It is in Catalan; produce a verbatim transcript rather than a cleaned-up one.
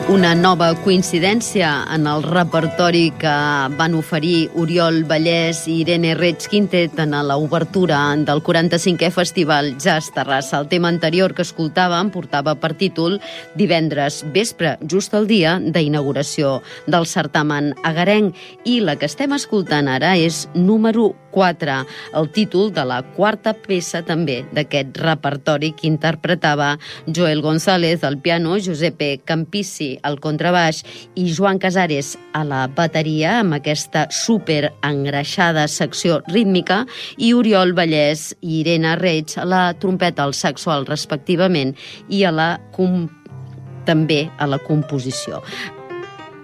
Una nova coincidència en el repertori que van oferir Oriol Vallès i Irene Reig Quintet en l'obertura del quaranta-cinquè Festival Jazz Terrassa. El tema anterior que escoltàvem portava per títol Divendres vespre, just el dia d'inauguració del certamen agarenc, i la que estem escoltant ara és número quatre, el títol de la quarta peça també d'aquest repertori que interpretava Joel González al piano, Giuseppe Campissi al contrabaix i Joan Casares a la bateria, amb aquesta super engreixada secció rítmica, i Oriol Vallès i Irene Reig a la trompeta, al saxo alt respectivament, i a la composició també a la composició.